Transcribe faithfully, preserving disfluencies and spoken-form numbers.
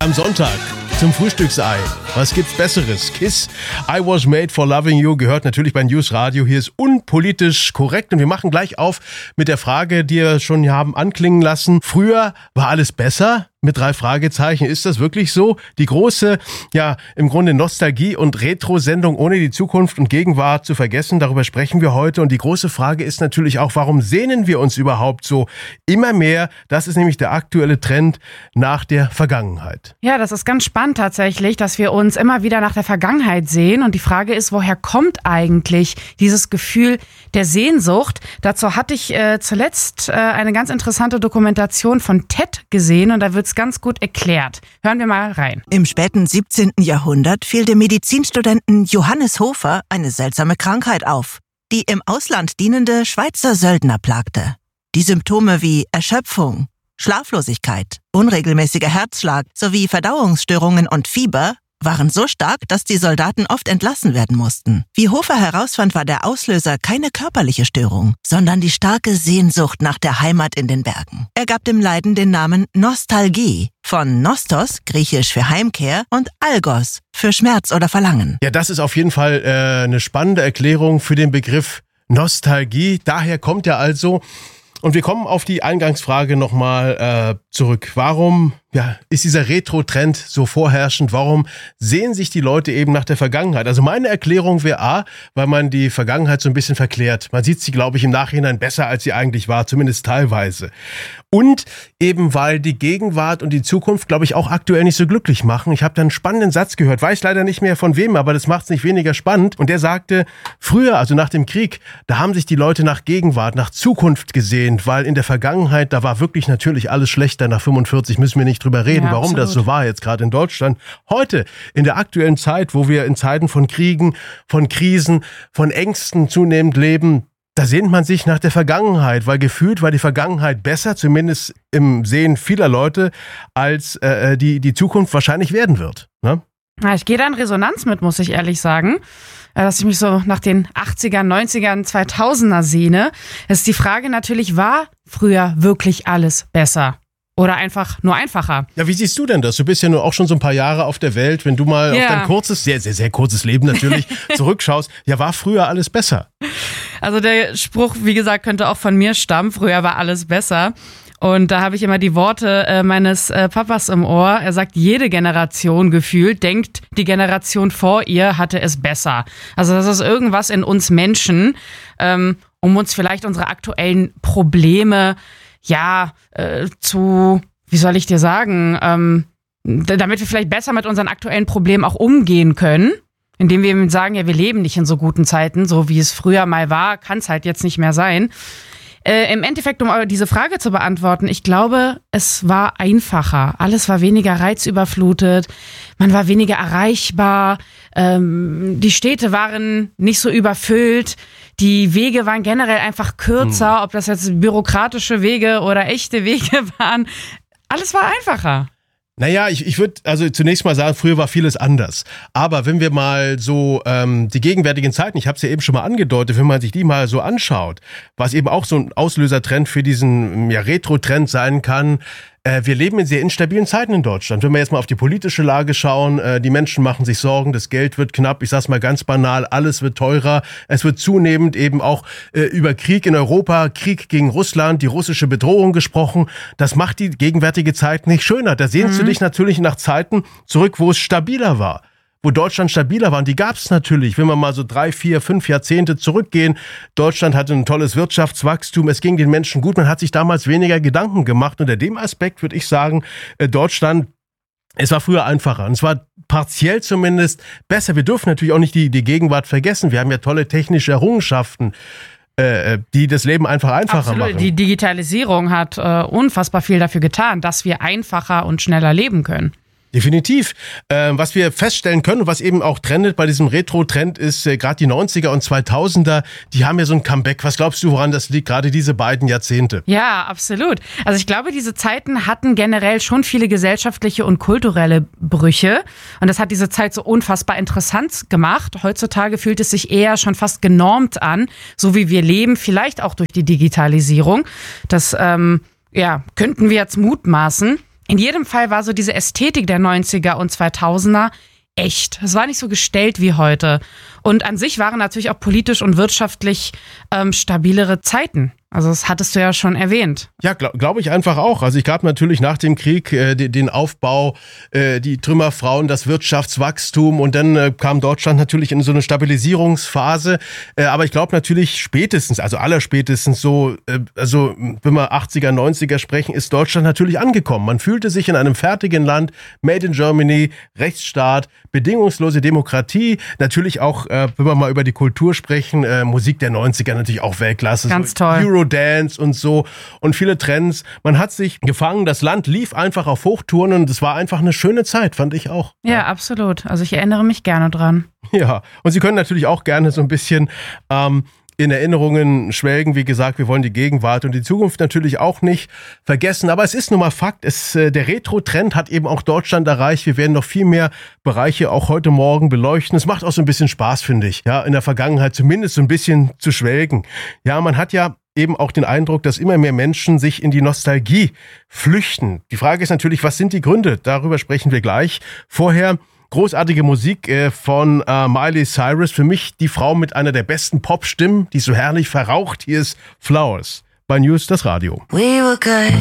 Am Sonntag zum Frühstücksei. Was gibt's Besseres? Kiss, I Was Made for Loving You gehört natürlich bei News Radio. Hier ist unpolitisch korrekt und wir machen gleich auf mit der Frage, die wir schon haben anklingen lassen. Früher war alles besser? Mit drei Fragezeichen. Ist das wirklich so? Die große, ja, im Grunde Nostalgie- und Retro-Sendung ohne die Zukunft und Gegenwart zu vergessen. Darüber sprechen wir heute. Und die große Frage ist natürlich auch, warum sehnen wir uns überhaupt so immer mehr? Das ist nämlich der aktuelle Trend nach der Vergangenheit. Ja, das ist ganz spannend tatsächlich, dass wir uns immer wieder nach der Vergangenheit sehen. Und die Frage ist, woher kommt eigentlich dieses Gefühl der Sehnsucht? Dazu hatte ich äh, zuletzt äh, eine ganz interessante Dokumentation von TED gesehen und da wird ganz gut erklärt. Hören wir mal rein. Im späten siebzehnten Jahrhundert fiel dem Medizinstudenten Johannes Hofer eine seltsame Krankheit auf, die im Ausland dienende Schweizer Söldner plagte. Die Symptome wie Erschöpfung, Schlaflosigkeit, unregelmäßiger Herzschlag sowie Verdauungsstörungen und Fieber waren so stark, dass die Soldaten oft entlassen werden mussten. Wie Hofer herausfand, war der Auslöser keine körperliche Störung, sondern die starke Sehnsucht nach der Heimat in den Bergen. Er gab dem Leiden den Namen Nostalgie, von Nostos, griechisch für Heimkehr, und Algos, für Schmerz oder Verlangen. Ja, das ist auf jeden Fall äh, eine spannende Erklärung für den Begriff Nostalgie. Daher kommt er also. Und wir kommen auf die Eingangsfrage nochmal äh, zurück. Warum ja, ist dieser Retro-Trend so vorherrschend? Warum sehen sich die Leute eben nach der Vergangenheit? Also meine Erklärung wäre A, weil man die Vergangenheit so ein bisschen verklärt. Man sieht sie, glaube ich, im Nachhinein besser, als sie eigentlich war, zumindest teilweise. Und eben, weil die Gegenwart und die Zukunft, glaube ich, auch aktuell nicht so glücklich machen. Ich habe da einen spannenden Satz gehört, weiß leider nicht mehr von wem, aber das macht es nicht weniger spannend. Und der sagte, früher, also nach dem Krieg, da haben sich die Leute nach Gegenwart, nach Zukunft gesehnt, weil in der Vergangenheit, da war wirklich natürlich alles schlechter. Nach fünfundvierzig müssen wir nicht drüber reden, ja, warum absolut. Das so war jetzt gerade in Deutschland. Heute, in der aktuellen Zeit, wo wir in Zeiten von Kriegen, von Krisen, von Ängsten zunehmend leben, da sehnt man sich nach der Vergangenheit, weil gefühlt war die Vergangenheit besser, zumindest im Sehen vieler Leute, als äh, die, die Zukunft wahrscheinlich werden wird. Ne? Ja, ich gehe da in Resonanz mit, muss ich ehrlich sagen, dass ich mich so nach den achtzigern, neunzigern, zweitausender sehne. Es ist die Frage natürlich, war früher wirklich alles besser? Oder einfach nur einfacher. Ja, wie siehst du denn das? Du bist ja nur auch schon so ein paar Jahre auf der Welt. Wenn du mal ja. auf dein kurzes, sehr, sehr, sehr kurzes Leben natürlich zurückschaust, ja, war früher alles besser? Also der Spruch, wie gesagt, könnte auch von mir stammen. Früher war alles besser. Und da habe ich immer die Worte äh, meines äh, Papas im Ohr. Er sagt, jede Generation gefühlt denkt, die Generation vor ihr hatte es besser. Also das ist irgendwas in uns Menschen, ähm, um uns vielleicht unsere aktuellen Probleme ja, äh, zu, wie soll ich dir sagen, ähm, damit wir vielleicht besser mit unseren aktuellen Problemen auch umgehen können, indem wir eben sagen, ja, wir leben nicht in so guten Zeiten, so wie es früher mal war, kann es halt jetzt nicht mehr sein. Äh, Im Endeffekt, um diese Frage zu beantworten, ich glaube, es war einfacher. Alles war weniger reizüberflutet, man war weniger erreichbar, ähm, die Städte waren nicht so überfüllt, die Wege waren generell einfach kürzer, hm. ob das jetzt bürokratische Wege oder echte Wege waren. Alles war einfacher. Naja, ich, ich würde also zunächst mal sagen, früher war vieles anders. Aber wenn wir mal so ähm, die gegenwärtigen Zeiten, ich habe es ja eben schon mal angedeutet, wenn man sich die mal so anschaut, was eben auch so ein Auslösertrend für diesen ja, Retro-Trend sein kann, äh, wir leben in sehr instabilen Zeiten in Deutschland. Wenn wir jetzt mal auf die politische Lage schauen, äh, die Menschen machen sich Sorgen, das Geld wird knapp, ich sag's mal ganz banal, alles wird teurer. Es wird zunehmend eben auch äh, über Krieg in Europa, Krieg gegen Russland, die russische Bedrohung gesprochen. Das macht die gegenwärtige Zeit nicht schöner. Da sehnst mhm. du dich natürlich nach Zeiten zurück, wo es stabiler war. Wo Deutschland stabiler war. Und die gab es natürlich, wenn wir mal so drei, vier, fünf Jahrzehnte zurückgehen. Deutschland hatte ein tolles Wirtschaftswachstum, es ging den Menschen gut, man hat sich damals weniger Gedanken gemacht. Unter dem Aspekt würde ich sagen, Deutschland, es war früher einfacher. Und es war partiell zumindest besser. Wir dürfen natürlich auch nicht die, die Gegenwart vergessen. Wir haben ja tolle technische Errungenschaften, die das Leben einfach einfacher Absolut. machen. Die Digitalisierung hat äh, unfassbar viel dafür getan, dass wir einfacher und schneller leben können. Definitiv. Ähm, was wir feststellen können und was eben auch trendet bei diesem Retro-Trend ist, äh, gerade die neunziger und zweitausender, die haben ja so ein Comeback. Was glaubst du, woran das liegt, gerade diese beiden Jahrzehnte? Ja, absolut. Also ich glaube, diese Zeiten hatten generell schon viele gesellschaftliche und kulturelle Brüche. Und das hat diese Zeit so unfassbar interessant gemacht. Heutzutage fühlt es sich eher schon fast genormt an, so wie wir leben, vielleicht auch durch die Digitalisierung. Das ähm, ja, könnten wir jetzt mutmaßen. In jedem Fall war so diese Ästhetik der neunziger und zweitausender echt. Es war nicht so gestellt wie heute. Und an sich waren natürlich auch politisch und wirtschaftlich ähm, stabilere Zeiten. Also das hattest du ja schon erwähnt. Ja, glaube glaub ich einfach auch. Also ich gab natürlich nach dem Krieg äh, den, den Aufbau, äh, die Trümmerfrauen, das Wirtschaftswachstum und dann äh, kam Deutschland natürlich in so eine Stabilisierungsphase. Äh, aber ich glaube natürlich spätestens, also allerspätestens so, äh, also wenn wir achtziger, neunziger sprechen, ist Deutschland natürlich angekommen. Man fühlte sich in einem fertigen Land, Made in Germany, Rechtsstaat, bedingungslose Demokratie, natürlich auch, äh, wenn wir mal über die Kultur sprechen, äh, Musik der neunziger natürlich auch Weltklasse. Ganz so toll. Euro Dance und so und viele Trends. Man hat sich gefangen, das Land lief einfach auf Hochtouren und es war einfach eine schöne Zeit, fand ich auch. Ja, ja, absolut. Also ich erinnere mich gerne dran. Ja, und Sie können natürlich auch gerne so ein bisschen ähm, in Erinnerungen schwelgen. Wie gesagt, wir wollen die Gegenwart und die Zukunft natürlich auch nicht vergessen. Aber es ist nun mal Fakt, es, äh, der Retro-Trend hat eben auch Deutschland erreicht. Wir werden noch viel mehr Bereiche auch heute Morgen beleuchten. Es macht auch so ein bisschen Spaß, finde ich, ja, in der Vergangenheit zumindest so ein bisschen zu schwelgen. Ja, man hat ja eben auch den Eindruck, dass immer mehr Menschen sich in die Nostalgie flüchten. Die Frage ist natürlich, was sind die Gründe? Darüber sprechen wir gleich. Vorher großartige Musik äh, von äh, Miley Cyrus. Für mich die Frau mit einer der besten Popstimmen, die so herrlich verraucht. Hier ist Flowers bei News, das Radio. We were good,